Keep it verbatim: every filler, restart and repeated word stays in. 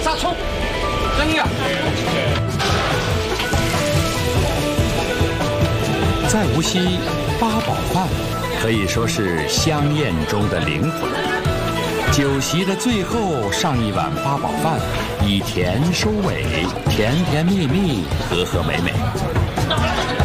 炸葱，真呀！ 在无锡，八宝饭可以说是香宴中的灵魂。酒席的最后上一碗八宝饭，以甜收尾，甜甜蜜蜜，和和美美。